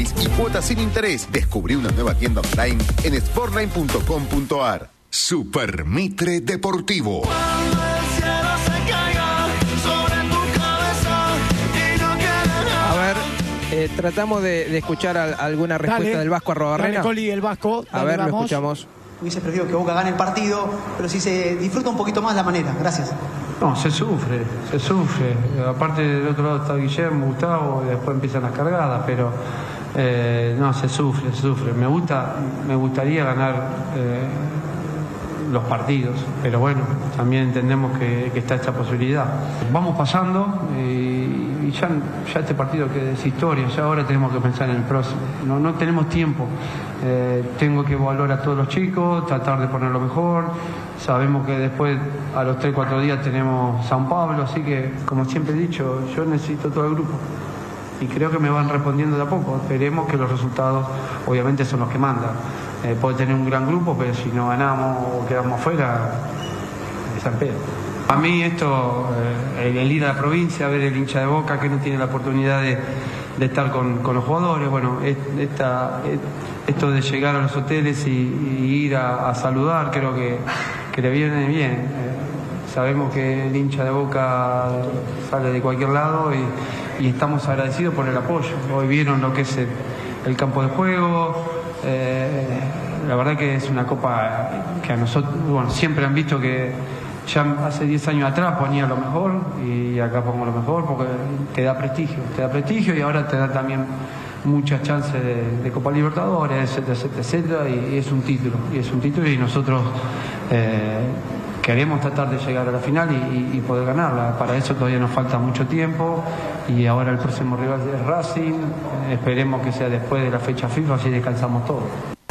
gratis y cuotas sin interés. Descubrí una nueva tienda online en sportline.com.ar. Super Mitre Deportivo. Tratamos de escuchar alguna respuesta del Vasco Arruabarrena. Dale, Coli, el Vasco. A ver, lo escuchamos. Hubiese preferido que Boca gane el partido, pero si se disfruta un poquito más la manera. Gracias. No, se sufre. Aparte del otro lado está Guillermo, Gustavo, y después empiezan las cargadas, pero no, se sufre. Me gustaría ganar los partidos, pero bueno, también entendemos que está esta posibilidad. Vamos pasando y ya este partido que es historia, ya ahora tenemos que pensar en el próximo. No tenemos tiempo. Tengo que evaluar a todos los chicos, tratar de poner lo mejor. Sabemos que después, a los 3-4 días, tenemos San Pablo, así que, como siempre he dicho, yo necesito todo el grupo. Y creo que me van respondiendo de a poco. Esperemos que los resultados, obviamente, son los que mandan. Puede tener un gran grupo, pero si no ganamos o quedamos afuera, es al pedo. A mí esto, el ir a la provincia, a ver el hincha de Boca que no tiene la oportunidad de estar con los jugadores, bueno, esto de llegar a los hoteles y ir a saludar, creo que le viene bien. Sabemos que el hincha de Boca sale de cualquier lado y estamos agradecidos por el apoyo. Hoy vieron lo que es el campo de juego. La verdad que es una copa que a nosotros, bueno, siempre han visto que ya hace 10 años atrás ponía lo mejor y acá pongo lo mejor porque te da prestigio y ahora te da también muchas chances de Copa Libertadores, etcétera, y es un título y nosotros queremos tratar de llegar a la final y poder ganarla. Para eso todavía nos falta mucho tiempo y ahora el próximo rival es Racing. Esperemos que sea después de la fecha FIFA, así descansamos todos.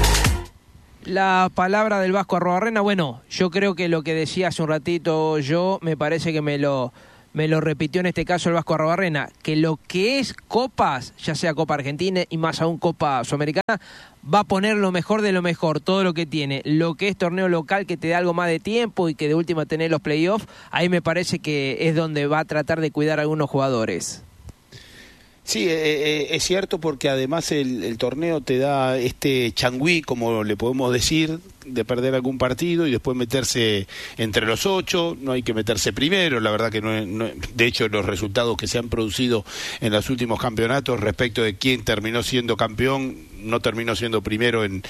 La palabra del Vasco Arruabarrena, bueno, yo creo que lo que decía hace un ratito me parece que me lo repitió en este caso el Vasco Arruabarrena, que lo que es copas, ya sea Copa Argentina y más aún Copa Sudamericana, va a poner lo mejor de lo mejor, todo lo que tiene. Lo que es torneo local, que te da algo más de tiempo y que de última tenés los playoffs, ahí me parece que es donde va a tratar de cuidar a algunos jugadores. Sí, es cierto, porque además el torneo te da este changüí, como le podemos decir, de perder algún partido y después meterse entre los 8. No hay que meterse primero, la verdad que no, de hecho los resultados que se han producido en los últimos campeonatos respecto de quién terminó siendo campeón, no terminó siendo primero en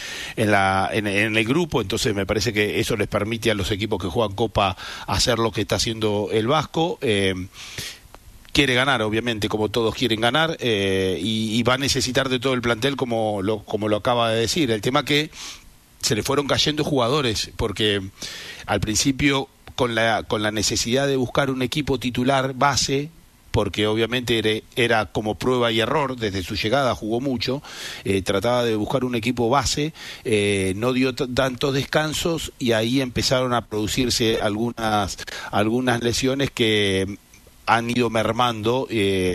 el grupo, entonces me parece que eso les permite a los equipos que juegan Copa hacer lo que está haciendo el Vasco. Quiere ganar, obviamente, como todos quieren ganar, y va a necesitar de todo el plantel, como lo acaba de decir. El tema que se le fueron cayendo jugadores, porque al principio, con la necesidad de buscar un equipo titular base, porque obviamente era como prueba y error, desde su llegada jugó mucho, trataba de buscar un equipo base, no dio tantos descansos, y ahí empezaron a producirse algunas lesiones que han ido mermando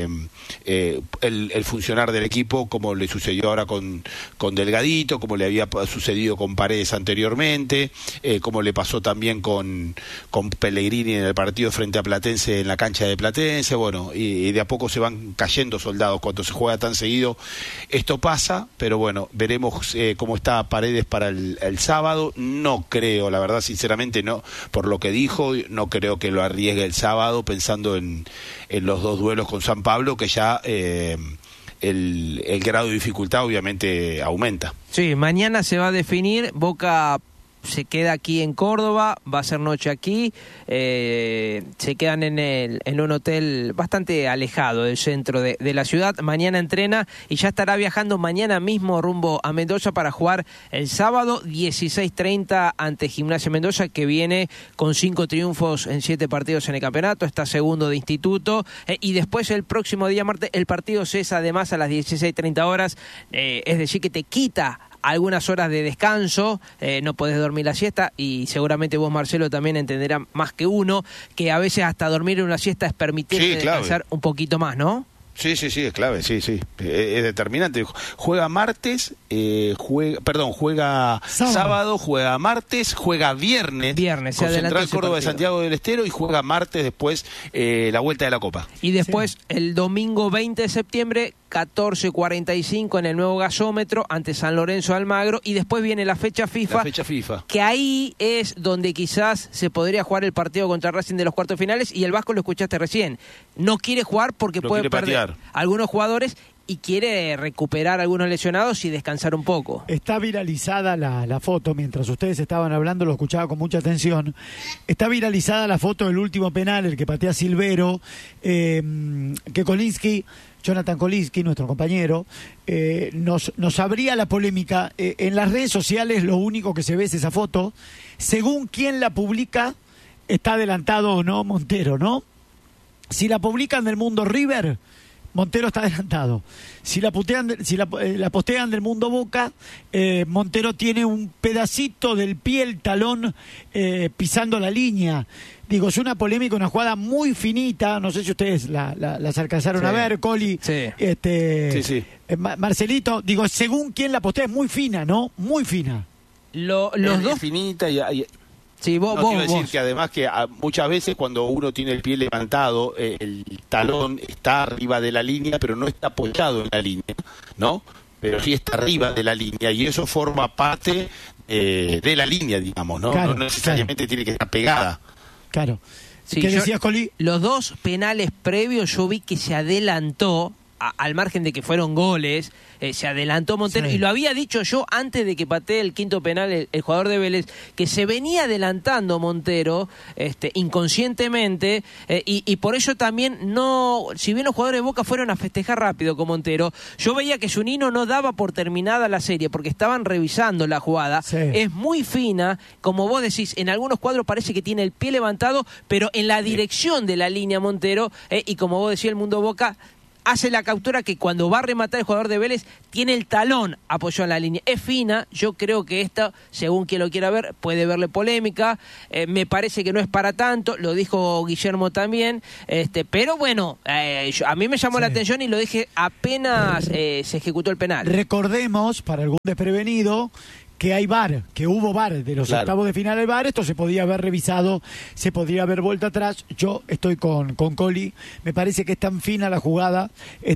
el funcionar del equipo, como le sucedió ahora con Delgadito, como le había sucedido con Paredes anteriormente, como le pasó también con Pellegrini en el partido frente a Platense, en la cancha de Platense. Bueno, y de a poco se van cayendo soldados cuando se juega tan seguido. Esto pasa, pero bueno, veremos cómo está Paredes para el sábado. No creo, la verdad, sinceramente, no, por lo que dijo, no creo que lo arriesgue el sábado, pensando en los dos duelos con San Pablo, que ya el grado de dificultad obviamente aumenta. Sí, mañana se va a definir. Boca se queda aquí en Córdoba, va a ser noche aquí, se quedan en un hotel bastante alejado del centro de la ciudad. Mañana entrena y ya estará viajando mañana mismo rumbo a Mendoza para jugar el sábado 16:30 ante Gimnasia Mendoza, que viene con 5 triunfos en 7 partidos en el campeonato, está segundo de instituto, y después el próximo día martes el partido cesa además a las 16:30 horas, es decir que te quita algunas horas de descanso, no podés dormir la siesta, y seguramente vos, Marcelo, también entenderás más que uno que a veces hasta dormir una siesta es permitirte descansar un poquito más, ¿no? Sí, es clave, sí, es determinante. Juega martes, juega sábado, juega martes, juega viernes con Central Córdoba de Santiago del Estero, y juega martes después la vuelta de la Copa. Y después el domingo 20 de septiembre 14:45 en el nuevo gasómetro ante San Lorenzo de Almagro, y después viene la fecha FIFA, que ahí es donde quizás se podría jugar el partido contra Racing de los cuartos finales, y el Vasco lo escuchaste recién, no quiere jugar porque puede perder algunos jugadores y quiere recuperar a algunos lesionados y descansar un poco. Está viralizada la foto, mientras ustedes estaban hablando, lo escuchaba con mucha atención. Está viralizada la foto del último penal, el que patea Silvero, que Kolinsky, Jonathan Kolinsky, nuestro compañero, nos abría la polémica. En las redes sociales lo único que se ve es esa foto. Según quién la publica, está adelantado o no Montero, ¿no? Si la publican del Mundo River, Montero está adelantado. Si la postean del Mundo Boca, Montero tiene un pedacito del pie, el talón, pisando la línea. Digo, es una polémica, una jugada muy finita. No sé si ustedes las alcanzaron a ver, Coli. Sí. Sí. Marcelito, digo, según quién la postea, es muy fina, ¿no? Muy fina. Los dos. Es finita y Sí, te iba a decir que además que muchas veces cuando uno tiene el pie levantado, el talón está arriba de la línea, pero no está apoyado en la línea, ¿no? Pero sí está arriba de la línea, y eso forma parte de la línea, digamos, ¿no? Claro, no necesariamente tiene que estar pegada. Claro. Sí, ¿Qué decías, Coli? Los dos penales previos yo vi que se adelantó, al margen de que fueron goles, se adelantó Montero, sí. Y lo había dicho yo antes de que patee el quinto penal el jugador de Vélez, que se venía adelantando Montero inconscientemente, y por eso también no, si bien los jugadores de Boca fueron a festejar rápido con Montero, yo veía que Zunino no daba por terminada la serie porque estaban revisando la jugada. Sí. Es muy fina, como vos decís, en algunos cuadros parece que tiene el pie levantado, pero en la dirección de la línea Montero, y como vos decís, el Mundo Boca hace la captura que cuando va a rematar el jugador de Vélez tiene el talón apoyado en la línea. Es fina, yo creo que esta, según quien lo quiera ver, puede verle polémica. Me parece que no es para tanto, lo dijo Guillermo también, pero bueno, a mí me llamó la atención y lo dije apenas se ejecutó el penal. Recordemos, para algún desprevenido, que hay VAR, que hubo VAR de los octavos de final del VAR. Esto se podía haber revisado, se podría haber vuelto atrás. Yo estoy con Coli, me parece que es tan fina la jugada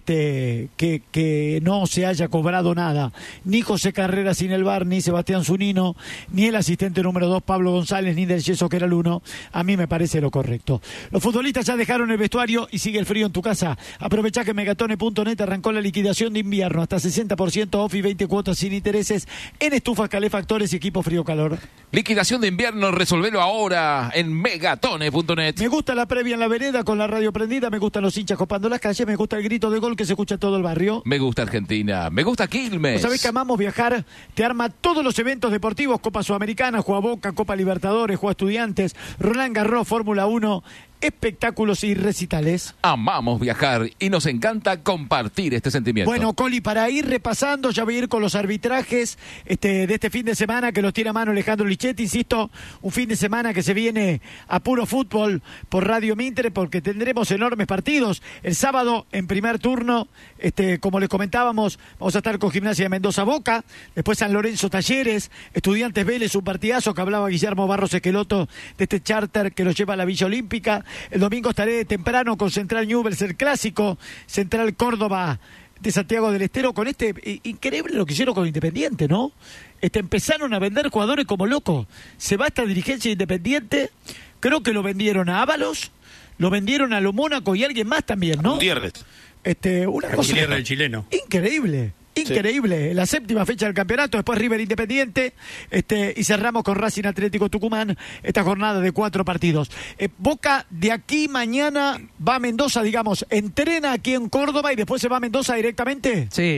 que no se haya cobrado nada, ni José Carrera sin el VAR, ni Sebastián Zunino, ni el asistente número 2 Pablo González, ni del Yeso que era el 1. A mí me parece lo correcto. Los futbolistas ya dejaron el vestuario y sigue el frío en tu casa. Aprovechá que Megatone.net arrancó la liquidación de invierno, hasta 60% off y 20 cuotas sin intereses en estufas, calefactores y equipo frío-calor. Liquidación de invierno, resolvelo ahora en megatone.net. Me gusta la previa en la vereda con la radio prendida, me gustan los hinchas copando las calles, me gusta el grito de gol que se escucha en todo el barrio. Me gusta Argentina, me gusta Quilmes. ¿Sabés que amamos viajar? Te arma todos los eventos deportivos, Copa Sudamericana, juega Boca, Copa Libertadores, juega Estudiantes, Roland Garros, Fórmula 1, espectáculos y recitales. Amamos viajar y nos encanta compartir este sentimiento. Bueno, Coli, para ir repasando, ya voy a ir con los arbitrajes de este fin de semana que los tiene a mano Alejandro Lichetti. Insisto, un fin de semana que se viene a puro fútbol por Radio Mintre, porque tendremos enormes partidos. El sábado, en primer turno, como les comentábamos, vamos a estar con Gimnasia de Mendoza Boca, después San Lorenzo Talleres, Estudiantes Vélez, un partidazo que hablaba Guillermo Barros Esqueloto de este charter que los lleva a la Villa Olímpica. El domingo estaré temprano con Central Newell's, el clásico, Central Córdoba de Santiago del Estero, con increíble lo que hicieron con Independiente, ¿no? Empezaron a vender jugadores como locos. Se va esta dirigencia de Independiente, creo que lo vendieron a Ábalos, lo vendieron a Lo Mónaco y alguien más también, ¿no? Gutiérrez. Una cosa el chileno. increíble. Increíble, sí. La séptima fecha del campeonato, después River Independiente, y cerramos con Racing Atlético Tucumán esta jornada de 4 partidos. Boca de aquí mañana va a Mendoza, digamos, entrena aquí en Córdoba y después se va a Mendoza directamente. Sí,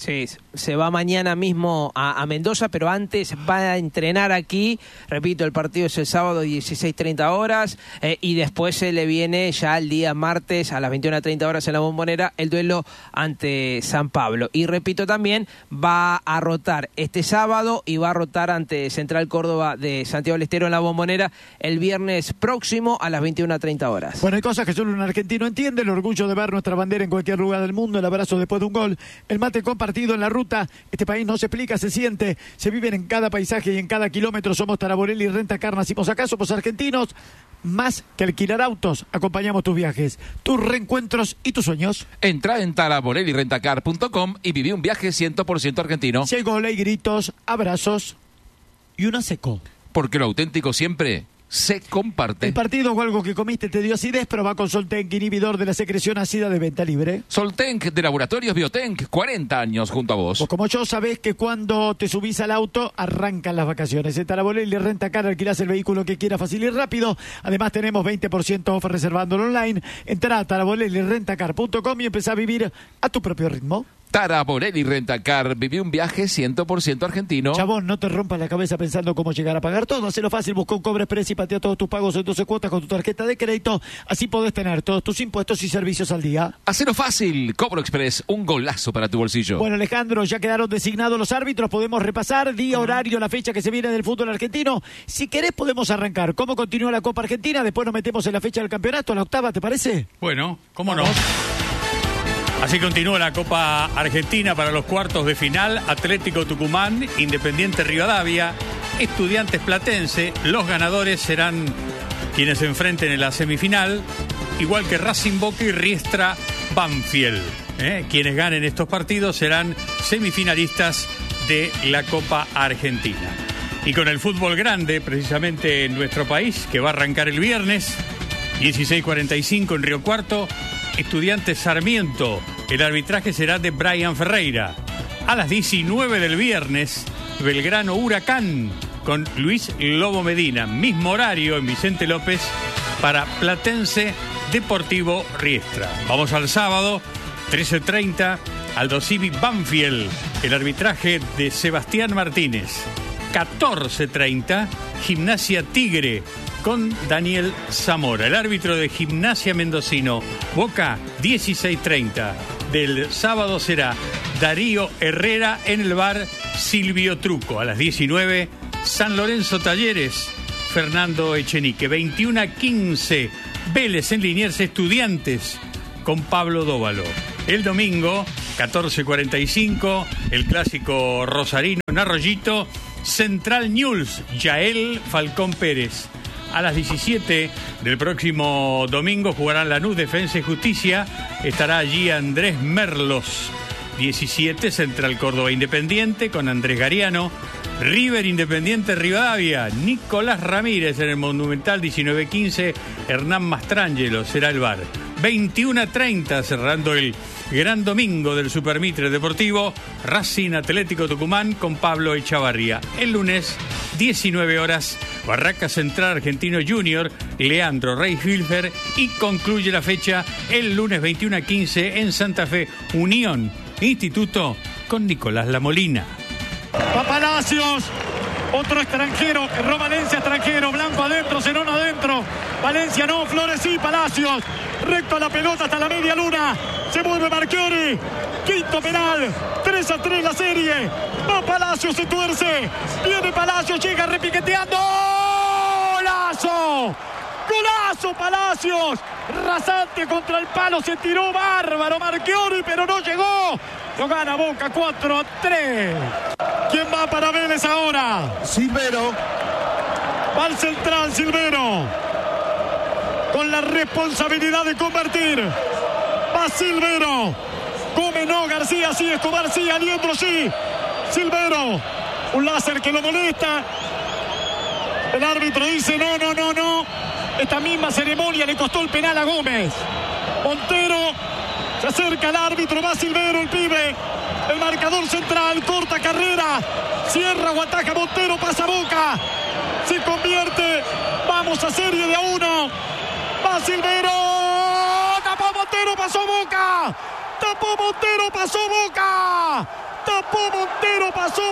se va mañana mismo a Mendoza, pero antes va a entrenar aquí. Repito, el partido es el sábado 16:30 horas, y después se le viene ya el día martes a las 21:30 horas en la Bombonera el duelo ante San Pablo. Y repito, también va a rotar este sábado y va a rotar ante Central Córdoba de Santiago del Estero en la Bombonera el viernes próximo a las 21:30 horas. Bueno, hay cosas que solo un argentino entiende: el orgullo de ver nuestra bandera en cualquier lugar del mundo, el abrazo después de un gol, el mate compartido en la ruta. Este país no se explica, se siente, se vive en cada paisaje y en cada kilómetro. Somos Taraborelli, Renta Car, nacimos acá, somos argentinos. Más que alquilar autos, acompañamos tus viajes, tus reencuentros y tus sueños. Entra en taraborellirentacar.com y viví un viaje 100% argentino. Si hay gol, hay gritos, abrazos y una seco. Porque lo auténtico siempre se comparte. El partido o algo que comiste te dio acidez, proba con Soltenk, inhibidor de la secreción ácida, de venta libre. Soltenk de Laboratorios Biotenk, 40 años junto a vos. Vos como yo sabés que cuando te subís al auto arrancan las vacaciones. En Taraborelli Rentacar alquilás el vehículo que quieras fácil y rápido. Además tenemos 20% off reservándolo online. Entrá a taraborellirentacar.com y empezá a vivir a tu propio ritmo. Taraborelli Rentacar, viví un viaje 100% argentino. Chabón, no te rompas la cabeza pensando cómo llegar a pagar todo. Hacelo fácil, busca un Cobre Express y patea todos tus pagos en 12 cuotas con tu tarjeta de crédito. Así podés tener todos tus impuestos y servicios al día. Hacelo fácil, Cobro Express, un golazo para tu bolsillo. Bueno, Alejandro, ya quedaron designados los árbitros. Podemos repasar día, horario, la fecha que se viene del fútbol argentino. Si querés podemos arrancar. ¿Cómo continúa la Copa Argentina? Después nos metemos en la fecha del campeonato, la octava, ¿te parece? Bueno, cómo no. Así continúa la Copa Argentina para los cuartos de final. Atlético Tucumán, Independiente Rivadavia, Estudiantes Platense. Los ganadores serán quienes se enfrenten en la semifinal, igual que Racing Boca y Riestra Banfield. Quienes ganen estos partidos serán semifinalistas de la Copa Argentina. Y con el fútbol grande, precisamente en nuestro país, que va a arrancar el viernes, 16:45 en Río Cuarto, Estudiantes Sarmiento. El arbitraje será de Brian Ferreira. A las 19 del viernes, Belgrano Huracán con Luis Lobo Medina. Mismo horario en Vicente López para Platense Deportivo Riestra. Vamos al sábado, 13:30, Aldo Civi Banfield. El arbitraje de Sebastián Martínez. 14:30, Gimnasia Tigre con Daniel Zamora. El árbitro de Gimnasia Mendocino Boca, 16:30. Del sábado será Darío Herrera en el bar Silvio Truco. A las 19, San Lorenzo Talleres, Fernando Echenique. 21:15, Vélez en Liniers Estudiantes con Pablo Dóvalo. El domingo, 14:45, el clásico rosarino en Arroyito, Central News, Yael Falcón Pérez. A las 17 del próximo domingo jugarán Lanús, Defensa y Justicia. Estará allí Andrés Merlos. 17, Central Córdoba Independiente con Andrés Gariano. River Independiente Rivadavia, Nicolás Ramírez en el Monumental. 19:15, Hernán Mastrangelo será el bar. 21:30, cerrando el gran domingo del Super Mitre Deportivo, Racing Atlético Tucumán con Pablo Echavarría. El lunes, 19 horas, Barraca Central Argentino Junior, Leandro Reis-Hilfer, y concluye la fecha el lunes 21:15 en Santa Fe, Unión Instituto con Nicolás Lamolina. Va Palacios, otro extranjero, Erró Valencia, extranjero, Blanco adentro, Zenón adentro, Valencia no, Flores sí, Palacios, recto a la pelota hasta la media luna, se mueve Marchiori, quinto penal, 3-3 la serie, va Palacios, se tuerce, viene Palacios, llega repiqueteando, ¡golazo! ¡Golazo Palacios! Rasante contra el palo, se tiró bárbaro Marchiori, pero no llegó. Lo gana Boca 4-3. ¿Quién va para Vélez ahora? Silvero. Va al central Silvero. Con la responsabilidad de convertir. Va Silvero. Gómez no, García sí, Escobar sí, Aliendro sí. Silvero. Un láser que lo molesta. El árbitro dice no. Esta misma ceremonia le costó el penal a Gómez. Montero se acerca al árbitro, va Silvero, el pibe. El marcador central, corta carrera. Cierra o ataca Montero, pasa Boca. Se convierte. Vamos a serie de 1. Va Silvero. Tapó Montero, pasó Boca. Tapó Montero, pasó Boca. Tapó Montero, pasó Boca.